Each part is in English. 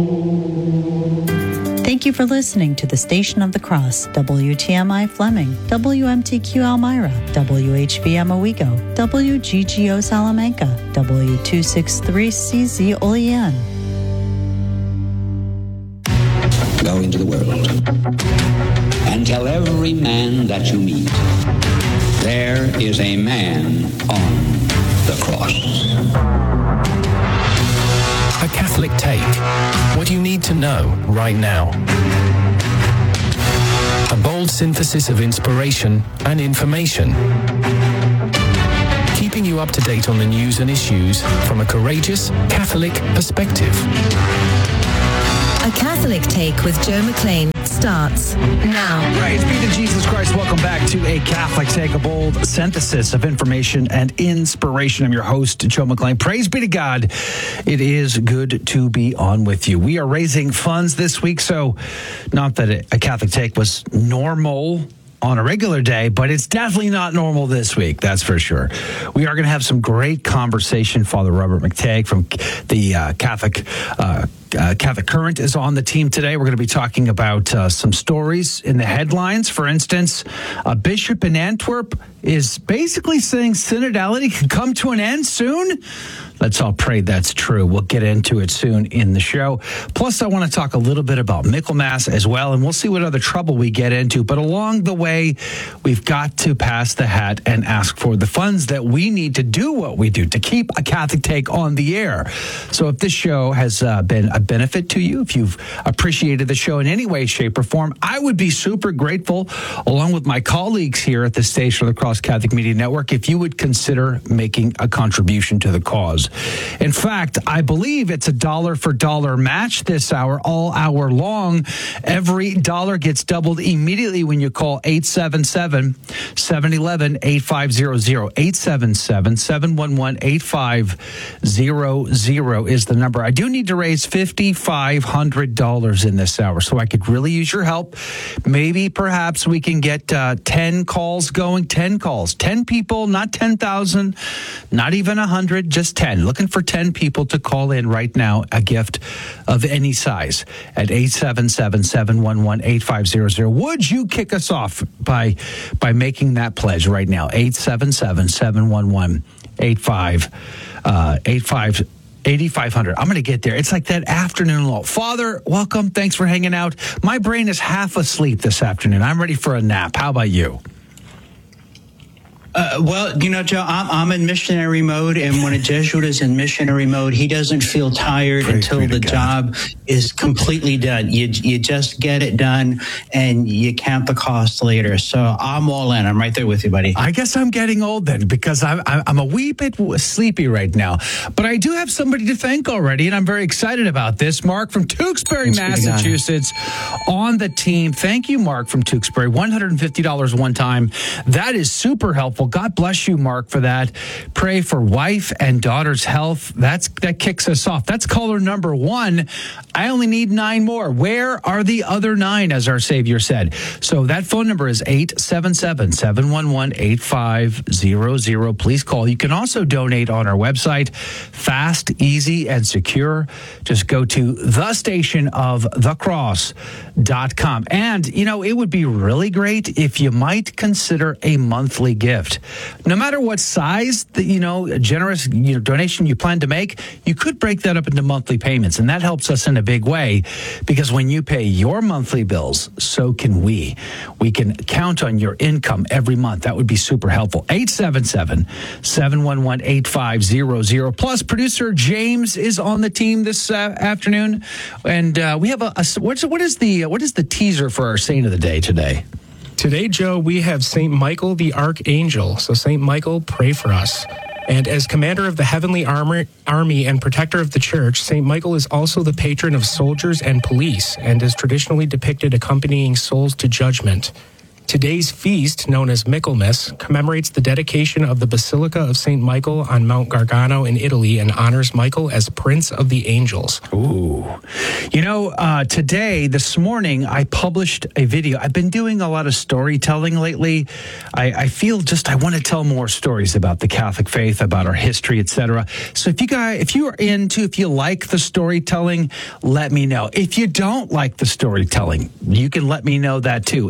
Thank you for listening to the Station of the Cross, WTMI Fleming, WMTQ Elmira, WHVM Owego, WGGO Salamanca, W263CZ Olean. Go into the world and tell every man that you meet, there is a man on the cross. A Catholic Take. What you need to know right now. A bold synthesis of inspiration and information. Keeping you up to date on the news and issues from a courageous Catholic perspective. A Catholic Take with Joe McLean starts now. Praise be to Jesus Christ. Welcome back to A Catholic Take, a bold synthesis of information and inspiration. I'm your host, Joe McLean. Praise be to God. It is good to be on with you. We are raising funds this week, so not that A Catholic Take was normal on a regular day, but it's definitely not normal this week, that's for sure. We are going to have some great conversation. Father Robert McTagg from the Catholic Current is on the team today. We're going to be talking about some stories in the headlines. For instance, a bishop in Antwerp is basically saying synodality can come to an end soon. Let's all pray that's true. We'll get into it soon in the show. Plus, I want to talk a little bit about Michaelmas as well, and we'll see what other trouble we get into. But along the way, we've got to pass the hat and ask for the funds that we need to do what we do, to keep A Catholic Take on the air. So if this show has been a benefit to you, if you've appreciated the show in any way, shape, or form, I would be super grateful, along with my colleagues here at the Station of the Cross Catholic Media Network, if you would consider making a contribution to the cause. In fact, I believe it's a dollar for dollar match this hour, all hour long. Every dollar gets doubled immediately when you call 877-711-8500. 877-711-8500 is the number. I do need to raise $5,500 in this hour, so I could really use your help. Maybe, perhaps, we can get 10 calls going. 10 calls. 10 people, not 10,000, not even 100, just 10. Looking for 10 people to call in right now, a gift of any size at 877-711-8500. Would you kick us off by making that pledge right now? 877-711-8500. I'm going to get there. It's like that afternoon lull. Father, welcome. Thanks for hanging out. My brain is half asleep this afternoon. I'm ready for a nap. How about you? Well, Joe, I'm in missionary mode, and when a Jesuit is in missionary mode, he doesn't feel tired until the job is completely done. You just get it done, and you count the cost later. So I'm all in. I'm right there with you, buddy. I guess I'm getting old then, because I'm a wee bit sleepy right now. But I do have somebody to thank already, and I'm very excited about this. Mark from Tewksbury, Massachusetts, on the team. Thank you, Mark from Tewksbury. $150 one time. That is super helpful. God bless you, Mark, for that. Pray for wife and daughter's health. That kicks us off. That's caller number 1. I only need 9 more. Where are the other 9, as our Savior said? So that phone number is 877-711-8500. Please call. You can also donate on our website. Fast, easy, and secure. Just go to thestationofthecross.com. And, it would be really great if you might consider a monthly gift. No matter what size, a generous donation you plan to make, you could break that up into monthly payments. And that helps us in a big way, because when you pay your monthly bills, so can we. We can count on your income every month. That would be super helpful. 877-711-8500. Plus, producer James is on the team this afternoon. And we have what is the teaser for our saint of the day today? Today, Joe, we have St. Michael the Archangel. So, St. Michael, pray for us. And as commander of the heavenly army and protector of the church, St. Michael is also the patron of soldiers and police, and is traditionally depicted accompanying souls to judgment. Today's feast, known as Michaelmas, commemorates the dedication of the Basilica of St. Michael on Mount Gargano in Italy, and honors Michael as Prince of the Angels. Ooh. Today, this morning, I published a video. I've been doing a lot of storytelling lately. I feel I want to tell more stories about the Catholic faith, about our history, etc. So if you like the storytelling, let me know. If you don't like the storytelling, you can let me know that too.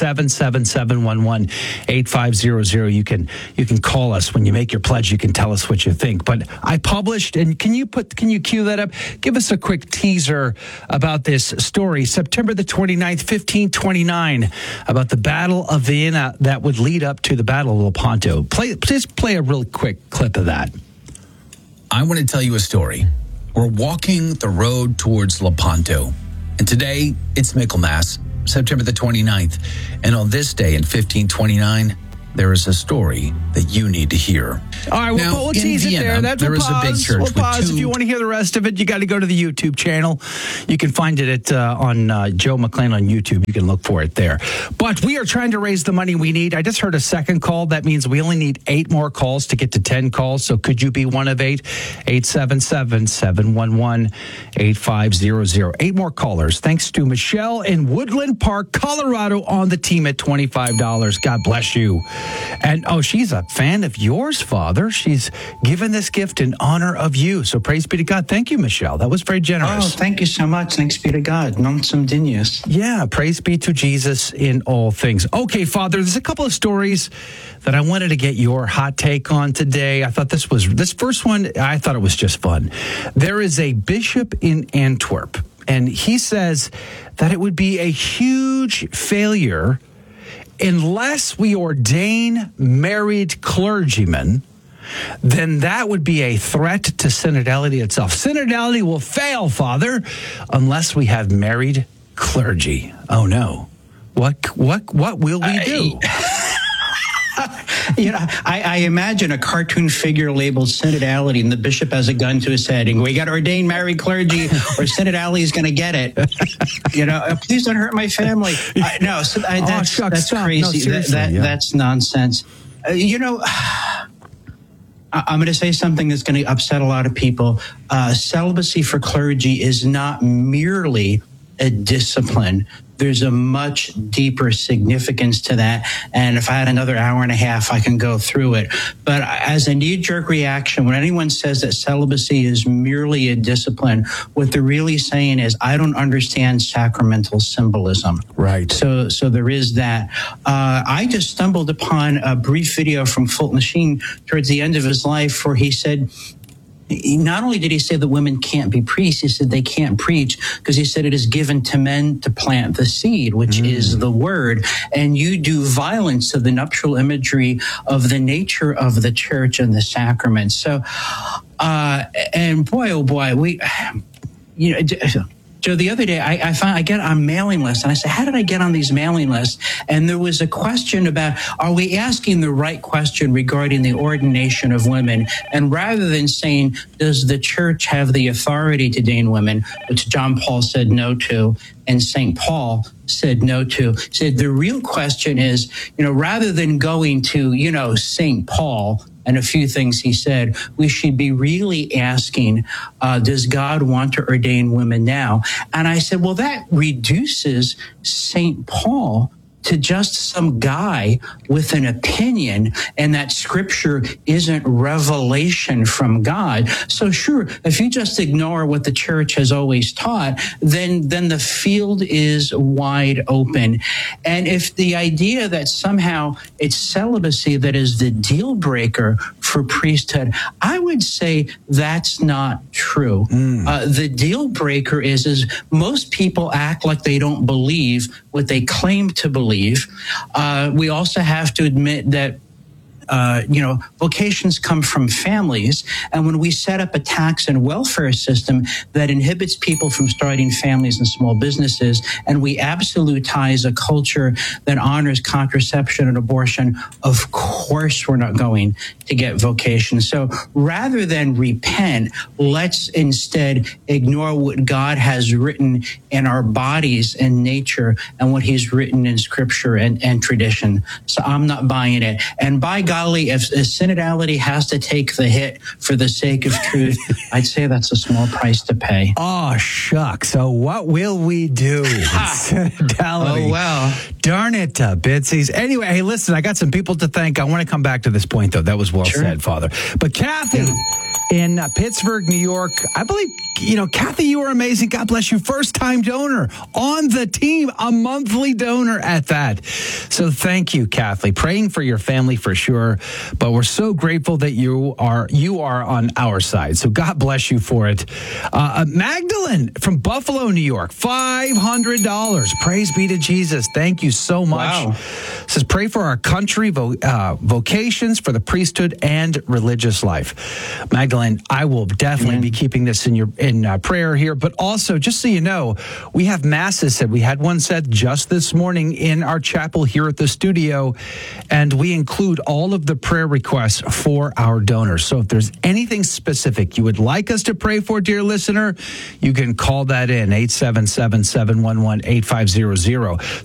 877-711-8500. You can call us when you make your pledge. You can tell us what you think. But I published, and can you cue that up? Give us a quick teaser about this story, September the 29th, 1529, about the Battle of Vienna that would lead up to the Battle of Lepanto. Just play a real quick clip of that. I want to tell you a story. We're walking the road towards Lepanto, and today it's Michaelmas, September the 29th, and on this day in 1529, there is a story that you need to hear. All right, we'll tease it there. There was a big church. We'll pause. If you want to hear the rest of it, you got to go to the YouTube channel. You can find it on Joe McClain on YouTube. You can look for it there. But we are trying to raise the money we need. I just heard a second call. That means we only need 8 more calls to get to 10 calls. So could you be one of 8? 877-711-8500. 8 more callers. Thanks to Michelle in Woodland Park, Colorado, on the team at $25. God bless you. And, she's a fan of yours, Father. She's given this gift in honor of you. So praise be to God. Thank you, Michelle. That was very generous. Oh, thank you so much. Thanks be to God. Non sum dignus. Yeah, praise be to Jesus in all things. Okay, Father, there's a couple of stories that I wanted to get your hot take on today. I thought this first one, I thought it was just fun. There is a bishop in Antwerp, and he says that it would be a huge failure unless we ordain married clergymen. Then that would be a threat to synodality itself. Synodality will fail, Father, unless we have married clergy. Oh no. What will we do? I imagine a cartoon figure labeled synodality, and the bishop has a gun to his head, and we got to ordain married clergy, or synodality is going to get it. Please don't hurt my family. That's crazy. No, that's nonsense. I'm going to say something that's going to upset a lot of people. Celibacy for clergy is not merely a discipline. There's a much deeper significance to that. And if I had another hour and a half, I can go through it. But as a knee-jerk reaction, when anyone says that celibacy is merely a discipline, what they're really saying is, I don't understand sacramental symbolism. Right. So there is that. I just stumbled upon a brief video from Fulton Sheen towards the end of his life where he said, not only did he say that women can't be priests, he said they can't preach because he said it is given to men to plant the seed, which is the word. And you do violence to the nuptial imagery of the nature of the church and the sacraments. So, and boy, oh boy, Joe, the other day, I get on mailing lists, and I said, how did I get on these mailing lists? And there was a question about, are we asking the right question regarding the ordination of women? And rather than saying, does the church have the authority to ordain women, which John Paul said no to, and St. Paul said no to, said the real question is, rather than going to, St. Paul, and a few things he said, we should be really asking, does God want to ordain women now? And I said, well, that reduces St. Paul to just some guy with an opinion, and that scripture isn't revelation from God. So sure, if you just ignore what the church has always taught, then the field is wide open. And if the idea that somehow it's celibacy that is the deal breaker for priesthood, I would say that's not true. The deal breaker is most people act like they don't believe what they claim to believe. We also have to admit that vocations come from families. And when we set up a tax and welfare system that inhibits people from starting families and small businesses, and we absolutize a culture that honors contraception and abortion, of course we're not going to get vocations. So rather than repent, let's instead ignore what God has written in our bodies and nature and what he's written in scripture and tradition. So I'm not buying it. And by God, golly, if synodality has to take the hit for the sake of truth, I'd say that's a small price to pay. Oh, shucks. So what will we do? Synodality. Oh, wow. Darn it, Bitsies. Anyway, hey, listen, I got some people to thank. I want to come back to this point, though. That was well said, Father. But Kathy in Pittsburgh, New York, I believe, Kathy, you are amazing. God bless you. First-time donor on the team, a monthly donor at that. So thank you, Kathy. Praying for your family for sure, but we're so grateful that you are on our side. So God bless you for it. Magdalene from Buffalo, New York, $500. Praise be to Jesus. Thank you so much. Wow. Says, pray for our country, vocations, for the priesthood and religious life. Magdalene, I will definitely be keeping this in prayer here, but also, just so you know, we have masses said. We had one said just this morning in our chapel here at the studio, and we include all of the prayer requests for our donors. So if there's anything specific you would like us to pray for, dear listener, you can call that in, 877-711-8500.